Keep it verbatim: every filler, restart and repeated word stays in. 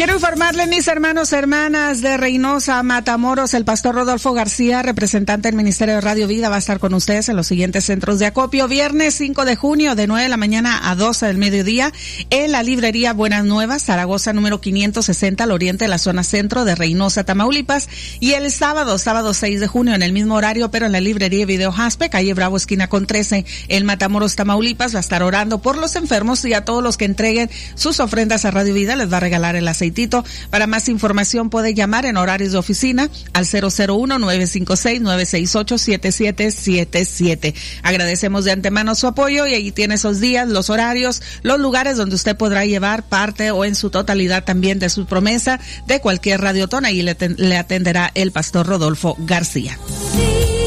Quiero informarle, mis hermanos, hermanas de Reynosa, Matamoros, el pastor Rodolfo García, representante del Ministerio de Radio Vida, va a estar con ustedes en los siguientes centros de acopio. Viernes cinco de junio, de nueve de la mañana a doce del mediodía, en la librería Buenas Nuevas, Zaragoza, número quinientos sesenta, al oriente de la zona centro de Reynosa, Tamaulipas. Y el sábado, sábado seis de junio, en el mismo horario, pero en la librería Video Jaspe, calle Bravo, esquina con trece, en Matamoros, Tamaulipas, va a estar orando por los enfermos, y a todos los que entreguen sus ofrendas a Radio Vida les va a regalar el aceitito. Para más información puede llamar en horarios de oficina al cero cero uno, nueve cinco seis, nueve seis ocho, siete siete siete siete. Agradecemos de antemano su apoyo, y ahí tiene esos días, los horarios, los lugares donde usted podrá llevar parte o en su totalidad también de su promesa de cualquier radiotón. Ahí le, le atenderá el pastor Rodolfo García.